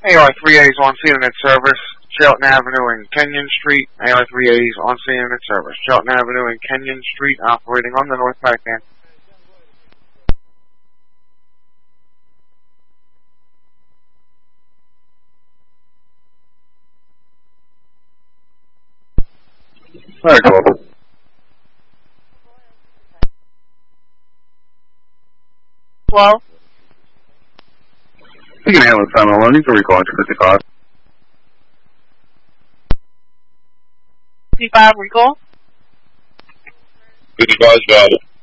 AR-3A is on scene and in service, Shelton Avenue and Kenyon Street. AR-3A is on scene and in service, Shelton Avenue and Kenyon Street, operating on the North Pac-Man. Alright, cool. Well, You can handle the time alone. You can recall into 50 cost. 55 recall. 55 is valid.